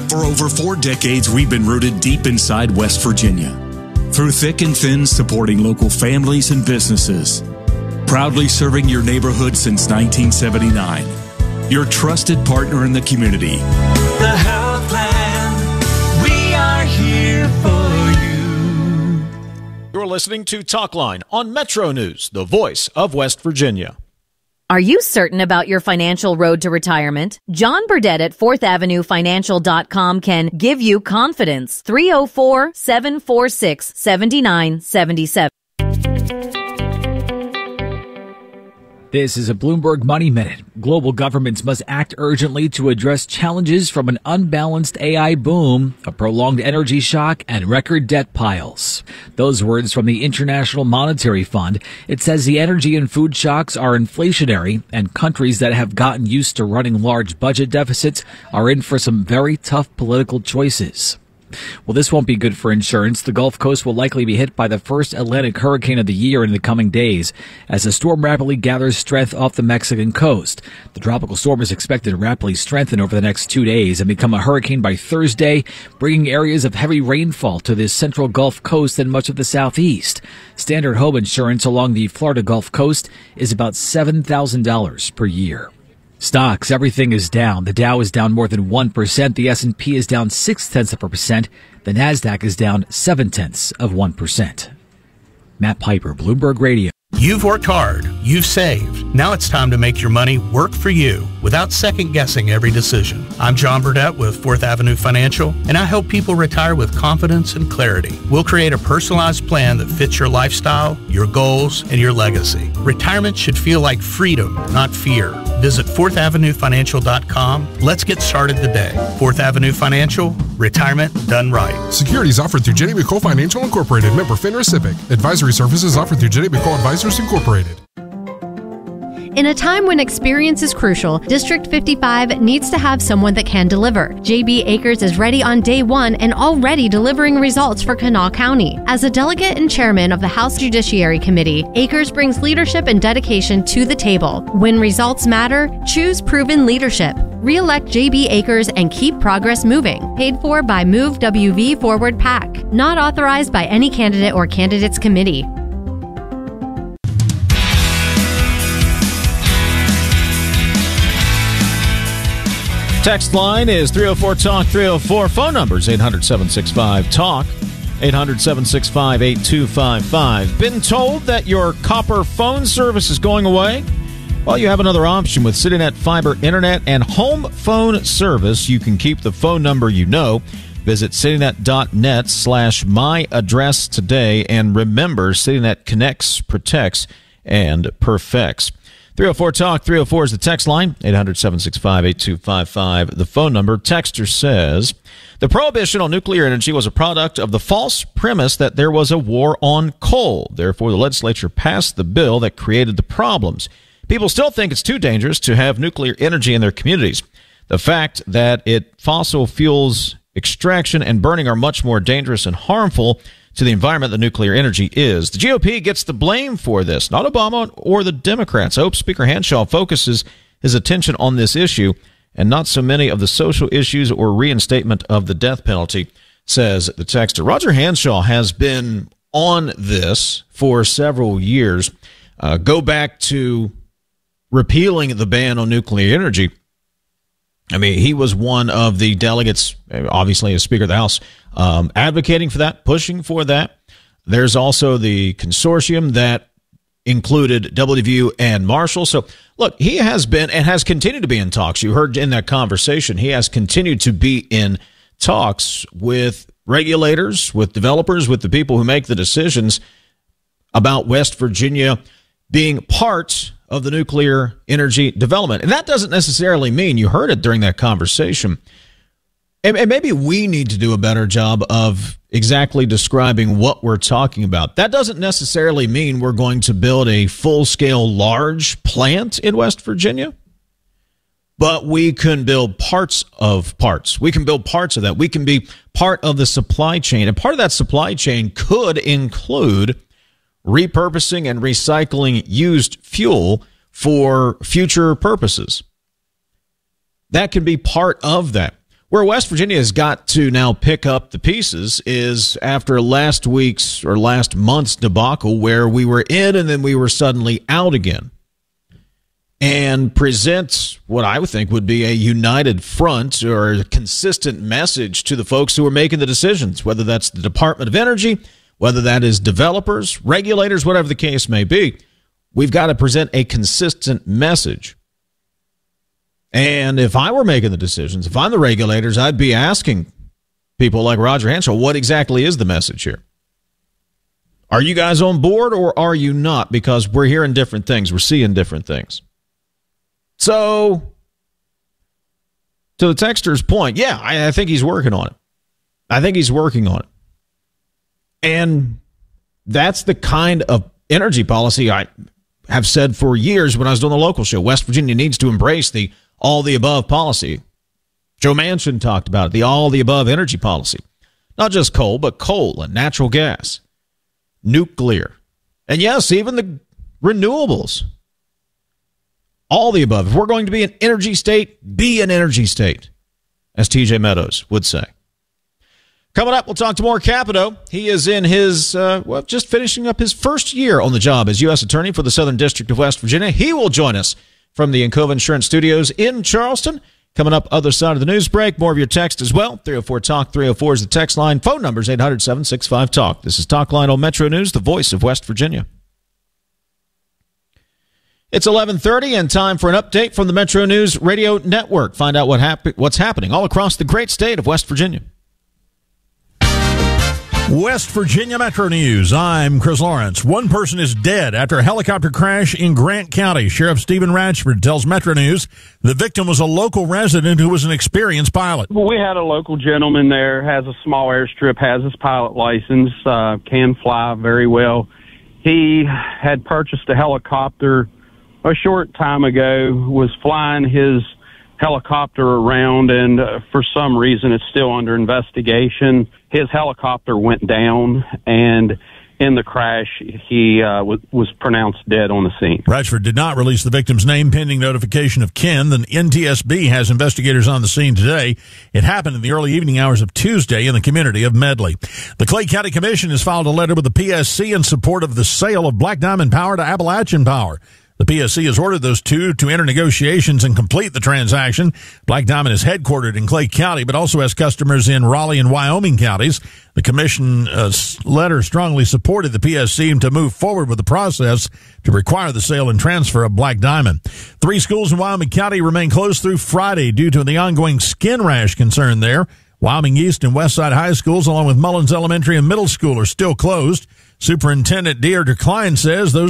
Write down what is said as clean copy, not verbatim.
For over 4 decades, we've been rooted deep inside West Virginia. Through thick and thin, supporting local families and businesses. Proudly serving your neighborhood since 1979. Your trusted partner in the community. The Healthland, we are here for you. You're listening to Talkline on Metro News, the voice of West Virginia. Are you certain about your financial road to retirement? John Burdett at 4thAvenueFinancial.com can give you confidence. 304-746-7977. This is a Bloomberg Money Minute. Global governments must act urgently to address challenges from an unbalanced AI boom, a prolonged energy shock, and record debt piles. Those words from the International Monetary Fund. It says the energy and food shocks are inflationary, and countries that have gotten used to running large budget deficits are in for some very tough political choices. Well, this won't be good for insurance. The Gulf Coast will likely be hit by the first Atlantic hurricane of the year in the coming days as the storm rapidly gathers strength off the Mexican coast. The tropical storm is expected to rapidly strengthen over the next 2 days and become a hurricane by Thursday, bringing areas of heavy rainfall to the central Gulf Coast and much of the southeast. Standard home insurance along the Florida Gulf Coast is about $7,000 per year. Stocks, everything is down. The Dow is down more than 1%. The S&P is down 0.6%. The Nasdaq is down 0.7%. Matt Piper, Bloomberg Radio. You've worked hard. You've saved. Now it's time to make your money work for you without second-guessing every decision. I'm John Burdett with 4th Avenue Financial, and I help people retire with confidence and clarity. We'll create a personalized plan that fits your lifestyle, your goals, and your legacy. Retirement should feel like freedom, not fear. Visit 4thAvenueFinancial.com. Let's get started today. 4th Avenue Financial, retirement done right. Securities offered through Jenny McCole Financial Incorporated, member FINRA SIPC. Advisory services offered through Jenny McCole Advisors Incorporated. In a time when experience is crucial, District 55 needs to have someone that can deliver. JB Akers is ready on day one and already delivering results for Kanawha County. As a delegate and chairman of the House Judiciary Committee, Akers brings leadership and dedication to the table. When results matter, choose proven leadership. Re-elect JB Akers and keep progress moving. Paid for by Move WV Forward PAC. Not authorized by any candidate or candidates committee. Text line is 304-TALK-304. Phone numbers 800-765-TALK, 800-765-8255. Been told that your copper phone service is going away? Well, you have another option with CityNet Fiber Internet and Home Phone Service. You can keep the phone number you know. Visit citynet.net/myaddress today. And remember, CityNet connects, protects, and perfects. 304-TALK, 304 is the text line, 800-765-8255. The phone number. Texter says, the prohibition on nuclear energy was a product of the false premise that there was a war on coal. Therefore, the legislature passed the bill that created the problems. People still think it's too dangerous to have nuclear energy in their communities. The fact that fossil fuels extraction and burning are much more dangerous and harmful to the environment than nuclear energy is. The GOP gets the blame for this, not Obama or the Democrats. I hope Speaker Hanshaw focuses his attention on this issue and not so many of the social issues or reinstatement of the death penalty, says the texter. Roger Hanshaw has been on this for several years. Go back to repealing the ban on nuclear energy. I mean, he was one of the delegates, obviously as Speaker of the House, advocating for that, pushing for that. There's also the consortium that included WVU and Marshall. So, look, he has been and has continued to be in talks. You heard in that conversation, he has continued to be in talks with regulators, with developers, with the people who make the decisions about West Virginia being part of the nuclear energy development. And that doesn't necessarily mean, you heard it during that conversation, and maybe we need to do a better job of exactly describing what we're talking about. That doesn't necessarily mean we're going to build a full-scale large plant in West Virginia, but we can build parts of parts. We can build parts of that. We can be part of the supply chain, and part of that supply chain could include repurposing and recycling used fuel for future purposes. That can be part of that. Where West Virginia has got to now pick up the pieces is after last week's or last month's debacle where we were in and then we were suddenly out again, and present what I would think would be a united front or a consistent message to the folks who are making the decisions, whether that's the Department of Energy, whether that is developers, regulators, whatever the case may be. We've got to present a consistent message. And if I were making the decisions, if I'm the regulators, I'd be asking people like Roger Hanshaw, what exactly is the message here? Are you guys on board or are you not? Because we're hearing different things. We're seeing different things. So, to the texter's point, yeah, I think he's working on it. I think he's working on it. And that's the kind of energy policy I have said for years when I was doing the local show. West Virginia needs to embrace the all-the-above policy. Joe Manchin talked about it, the all-the-above energy policy. Not just coal, but coal and natural gas, nuclear, and yes, even the renewables. All the above. If we're going to be an energy state, be an energy state, as T.J. Meadows would say. Coming up, we'll talk to more Capito. He is in his, just finishing up his first year on the job as U.S. Attorney for the Southern District of West Virginia. He will join us from the Encova Insurance Studios in Charleston. Coming up, other side of the news break. More of your text as well. 304-TALK, 304 is the text line. Phone number is 800-765-TALK. This is Talk Line on Metro News, the voice of West Virginia. It's 11:30 and time for an update from the Metro News Radio Network. Find out what's happening all across the great state of West Virginia. West Virginia Metro News. I'm Chris Lawrence. One person is dead after a helicopter crash in Grant County. Sheriff Stephen Ratchford tells Metro News the victim was a local resident who was an experienced pilot. We had a local gentleman there, has a small airstrip, has his pilot license, can fly very well. He had purchased a helicopter a short time ago, was flying his helicopter around, and for some reason it's still under investigation. His helicopter went down, and in the crash, he was pronounced dead on the scene. Ratchford did not release the victim's name pending notification of kin. The NTSB has investigators on the scene today. It happened in the early evening hours of Tuesday in the community of Medley. The Clay County Commission has filed a letter with the PSC in support of the sale of Black Diamond Power to Appalachian Power. The PSC has ordered those two to enter negotiations and complete the transaction. Black Diamond is headquartered in Clay County, but also has customers in Raleigh and Wyoming counties. The commission letter strongly supported the PSC to move forward with the process to require the sale and transfer of Black Diamond. 3 schools in Wyoming County remain closed through Friday due to the ongoing skin rash concern there. Wyoming East and Westside High Schools, along with Mullins Elementary and Middle School, are still closed. Superintendent Deirdre Klein says those